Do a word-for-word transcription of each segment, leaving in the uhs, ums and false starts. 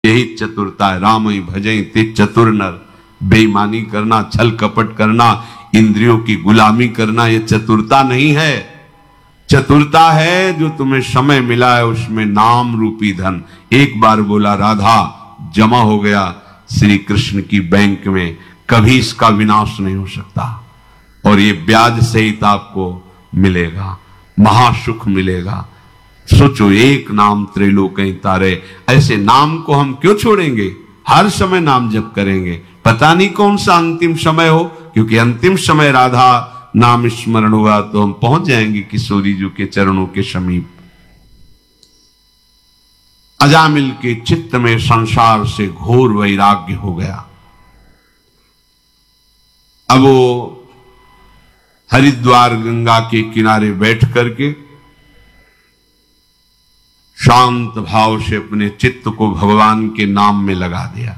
यही चतुरता है। राम ही भजई ते चतुर नर, बेईमानी करना, छल कपट करना, इंद्रियों की गुलामी करना, ये चतुरता नहीं है। चतुरता है जो तुम्हें समय मिला है उसमें नाम रूपी धन, एक बार बोला राधा, जमा हो गया श्री कृष्ण की बैंक में, कभी इसका विनाश नहीं हो सकता। और ये ब्याज सहित आपको मिलेगा, महासुख मिलेगा। सोचो, एक नाम त्रैलोक्य तारे, ऐसे नाम को हम क्यों छोड़ेंगे? हर समय नाम जप करेंगे। पता नहीं कौन सा अंतिम समय हो, क्योंकि अंतिम समय राधा नाम स्मरण होगा तो हम पहुंच जाएंगे किशोरी जी के चरणों के समीप। अजामिल के चित्त में संसार से घोर वैराग्य हो गया। अब वो हरिद्वार गंगा के किनारे बैठ करके शांत भाव से अपने चित्त को भगवान के नाम में लगा दिया।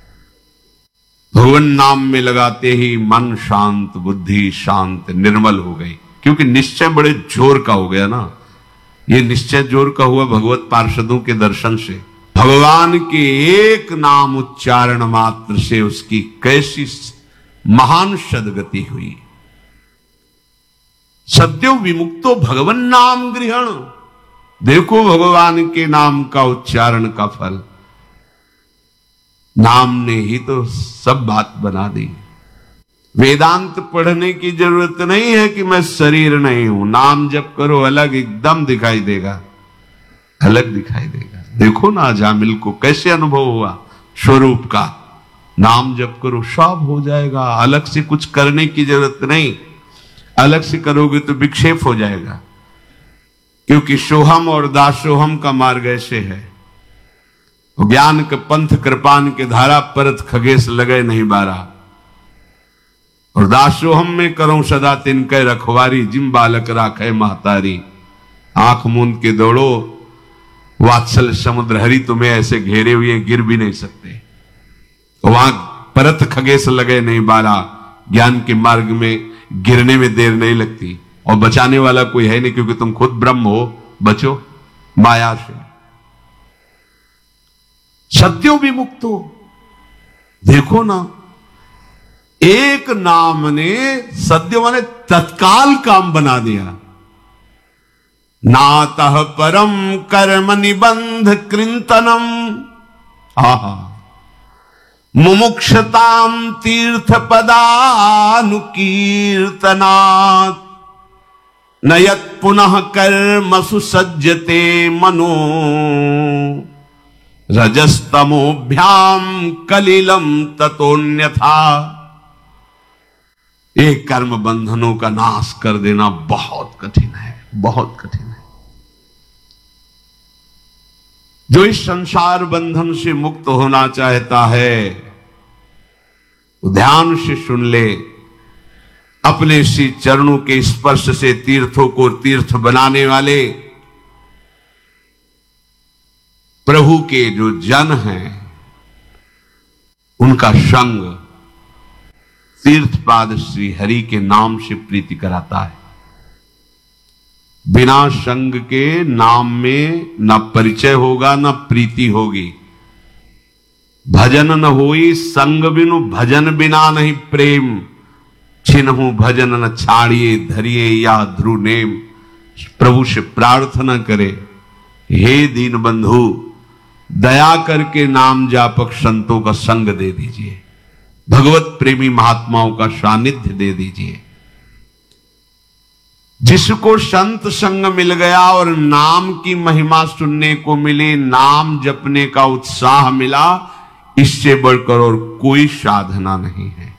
भगवान नाम में लगाते ही मन शांत, बुद्धि शांत, निर्मल हो गई, क्योंकि निश्चय बड़े जोर का हो गया ना। ये निश्चय जोर का हुआ भगवत पार्षदों के दर्शन से। भगवान के एक नाम उच्चारण मात्र से उसकी कैसी महान सदगति हुई। सद्यो विमुक्तो भगवन नाम गृहण, देखो भगवान के नाम का उच्चारण का फल। नाम ने ही तो सब बात बना दी। वेदांत पढ़ने की जरूरत नहीं है कि मैं शरीर नहीं हूं, नाम जप करो, अलग एकदम दिखाई देगा, अलग दिखाई देगा। देखो ना अजामिल को कैसे अनुभव हुआ स्वरूप का। नाम जप करो, सब हो जाएगा, अलग से कुछ करने की जरूरत नहीं। अलग से करोगे तो विक्षेप हो जाएगा, क्योंकि सोहम और दासोहम का मार्ग ऐसे है। ज्ञान के पंथ कृपान के धारा परत खगेश लगे नहीं बारा, और दासोहम में करो सदा तिनके रखवारी, जिम बालक राखे महतारी। आंख मूंद के दौड़ो, वात्सल समुद्र हरि तुम्हें ऐसे घेरे हुए गिर भी नहीं सकते। वहां परत खगेश लगे नहीं बारा, ज्ञान के मार्ग में गिरने में देर नहीं लगती, और बचाने वाला कोई है नहीं, क्योंकि तुम खुद ब्रह्म हो, बचो माया से। सत्यो विमुक्तो, देखो ना, एक नाम ने सद्यो माने तत्काल काम बना दिया। नातः परम कर्म निबंध कृंतनम, आहा, मुमुक्षताम तीर्थ पदानुकीर्तनात्, नयत पुनः कर्मसु सज्जते मनो, रजस्तमोभ्याम कलिलम ततोन्यथा। एक कर्म बंधनों का नाश कर देना बहुत कठिन है, बहुत कठिन है। जो इस संसार बंधन से मुक्त होना चाहता है, ध्यान से सुन ले। अपने श्री चरणों के स्पर्श से तीर्थों को तीर्थ बनाने वाले प्रभु के जो जन हैं, उनका संग तीर्थपाद श्री हरि के नाम से प्रीति कराता है। बिना संग के नाम में न परिचय होगा, न प्रीति होगी। भजन न होई संग बिनु, भजन बिना नहीं प्रेम। छिन्हु भजन न छाड़िए, धरिए या ध्रुव नेम। प्रभु से प्रार्थना करे, हे दीन बंधु, दया करके नाम जापक संतों का संग दे दीजिए, भगवत प्रेमी महात्माओं का सानिध्य दे दीजिए। जिसको संत संग मिल गया और नाम की महिमा सुनने को मिली, नाम जपने का उत्साह मिला, इससे बढ़कर और कोई साधना नहीं है।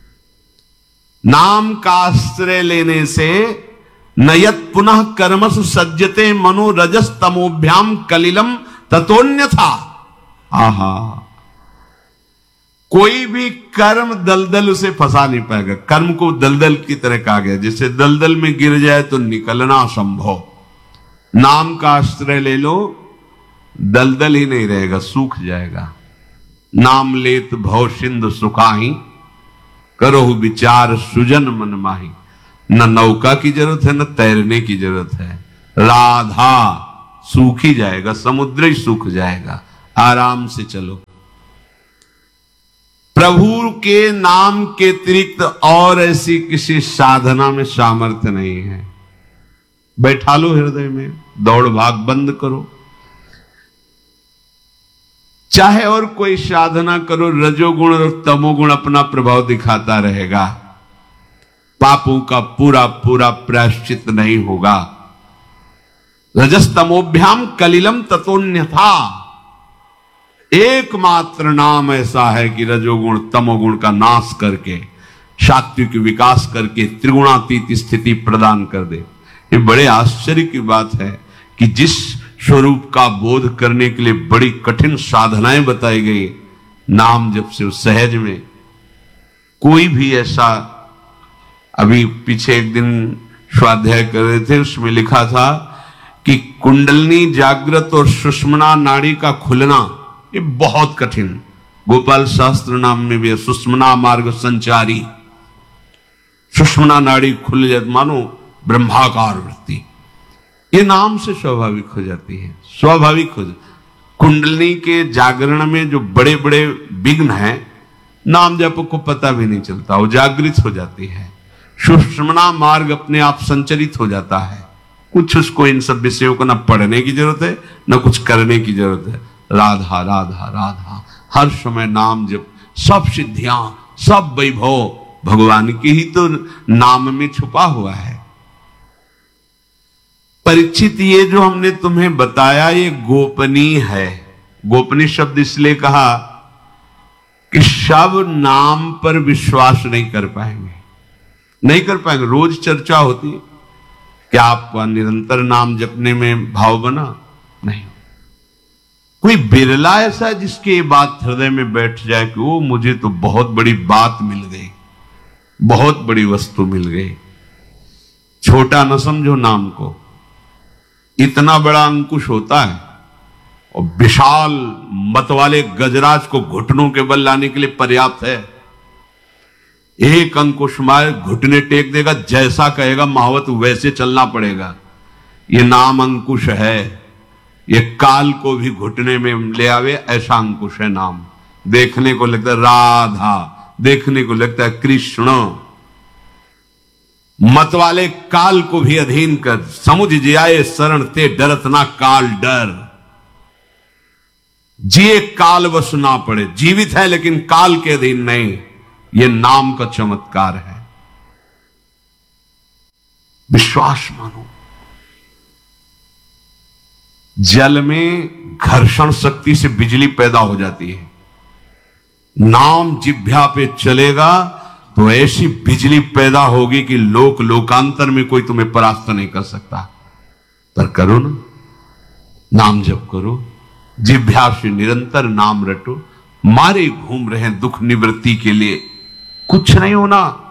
नाम का आश्रय लेने से नयत पुनः कर्मसु सज्जते मनो, रजस तमोभ्याम कलिलम ततोन्यथा। आहा, कोई भी कर्म दलदल उसे फंसा नहीं पाएगा। कर्म को दलदल की तरह कहा गया, जैसे दलदल में गिर जाए तो निकलना असंभव। नाम का आश्रय ले लो, दलदल ही नहीं रहेगा, सूख जाएगा। नाम लेत भव सिंधु सुखाही, करो विचार सुजन मन माही। न नौका की जरूरत है, न तैरने की जरूरत है। राधा सूख ही जाएगा, समुद्र ही सूख जाएगा। आराम से चलो। प्रभु के नाम के अतिरिक्त और ऐसी किसी साधना में सामर्थ्य नहीं है। बैठा लो हृदय में, दौड़ भाग बंद करो। चाहे और कोई साधना करो, रजोगुण और तमोगुण अपना प्रभाव दिखाता रहेगा, पापों का पूरा पूरा प्रायश्चित नहीं होगा। रजस्तमोभ्याम कलिलम ततोन्यथा, एकमात्र नाम ऐसा है कि रजोगुण तमोगुण का नाश करके सात्विक विकास करके त्रिगुणातीत स्थिति प्रदान कर दे। ये बड़े आश्चर्य की बात है कि जिस स्वरूप का बोध करने के लिए बड़ी कठिन साधनाएं बताई गई, नाम जब से सहज में कोई भी ऐसा, अभी पीछे एक दिन स्वाध्याय कर रहे थे, उसमें लिखा था कि कुंडलनी जागृत और सुषुम्ना नाड़ी का खुलना ये बहुत कठिन। गोपाल शास्त्र नाम में भी है, सुषुम्ना मार्ग संचारी। सुषुम्ना नाड़ी खुल जाती, मानो ब्रह्माकार वृत्ति, ये नाम से स्वाभाविक हो जाती है, स्वाभाविक हो जाती। कुंडलनी के जागरण में जो बड़े बड़े विघ्न हैं, नाम जप को पता भी नहीं चलता, वो जागृत हो जाती है। सुषुम्ना मार्ग अपने आप संचरित हो जाता है। कुछ उसको इन सब विषयों को ना पढ़ने की जरूरत है, ना कुछ करने की जरूरत है। राधा राधा राधा, हर समय नाम जप, सब सिद्धियां, सब वैभव भगवान की ही तो नाम में छुपा हुआ है। परीक्षित, ये जो हमने तुम्हें बताया ये गोपनीय है। गोपनीय शब्द इसलिए कहा कि सब नाम पर विश्वास नहीं कर पाएंगे, नहीं कर पाएंगे। रोज चर्चा होती, क्या आपका निरंतर नाम जपने में भाव बना? नहीं। कोई बिरला ऐसा है जिसकी ये बात हृदय में बैठ जाए कि वो मुझे तो बहुत बड़ी बात मिल गई, बहुत बड़ी वस्तु मिल गई। छोटा न समझो नाम को, इतना बड़ा अंकुश होता है और विशाल मत वाले गजराज को घुटनों के बल लाने के लिए पर्याप्त है। एक अंकुश मार घुटने टेक देगा, जैसा कहेगा महावत वैसे चलना पड़ेगा। ये नाम अंकुश है, ये काल को भी घुटने में ले आवे, ऐसा अंकुश है नाम। देखने को लगता है राधा, देखने को लगता है कृष्ण, मत वाले काल को भी अधीन कर। समुझ जियाए शरण ते डरत ना काल डर, जिए काल वश ना पड़े। जीवित है लेकिन काल के अधीन नहीं, ये नाम का चमत्कार है। विश्वास मानो। जल में घर्षण शक्ति से बिजली पैदा हो जाती है, नाम जिह्वा पे चलेगा तो ऐसी बिजली पैदा होगी कि लोक लोकांतर में कोई तुम्हें परास्त नहीं कर सकता। पर करो ना, नाम जप करो, जिह्वा से निरंतर नाम रटो। मारे घूम रहे हैं दुख निवृत्ति के लिए, कुछ नहीं होना।